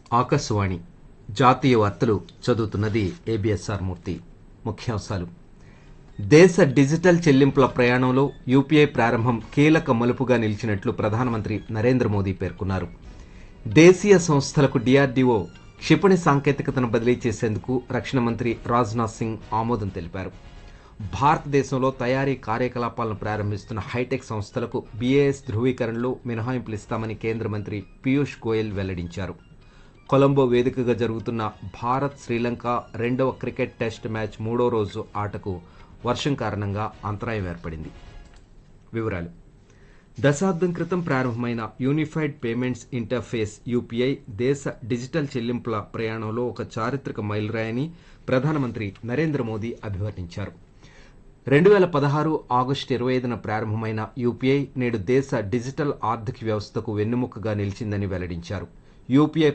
ఆకాశవాణి జాతీయ వార్తలు చదువుతున్నది ఏబిఎస్ఆర్ మూర్తి. ముఖ్యాంశాలు: దేశ డిజిటల్ చెల్లింపుల ప్రయాణంలో యూపీఐ ప్రారంభం కీలక మలుపుగా నిలిచినట్లు ప్రధానమంత్రి నరేంద్ర మోదీ పేర్కొన్నారు. దేశీయ సంస్థలకు డిఆర్డీఓ క్షిపణి సాంకేతికతను బదిలీ చేసేందుకు రక్షణ మంత్రి రాజ్నాథ్ సింగ్ ఆమోదం తెలిపారు. భారతదేశంలో తయారీ కార్యకలాపాలను ప్రారంభిస్తున్న హైటెక్ సంస్థలకు బీఏఎస్ ధృవీకరణలో మినహాయింపులు ఇస్తామని కేంద్ర మంత్రి పీయూష్ గోయల్ వెల్లడించారు. కొలంబో వేదికగా జరుగుతున్న భారత్ శ్రీలంక రెండవ క్రికెట్ టెస్ట్ మ్యాచ్ మూడో రోజు ఆటకు వర్షం కారణంగా అంతరాయం ఏర్పడింది. వివరాలు: దశాబ్దం క్రితం ప్రారంభమైన యూనిఫైడ్ పేమెంట్స్ ఇంటర్ఫేస్ యూపీఐ దేశ డిజిటల్ చెల్లింపుల ప్రయాణంలో ఒక చారిత్రక మైలురాయని ప్రధానమంత్రి నరేంద్ర మోదీ అభివర్ణించారు. 2016 ఆగస్టు 25న ప్రారంభమైన యూపీఐ నేడు దేశ డిజిటల్ ఆర్థిక వ్యవస్థకు వెన్నెముకగా నిలిచిందని వెల్లడించారు. యూపీఐ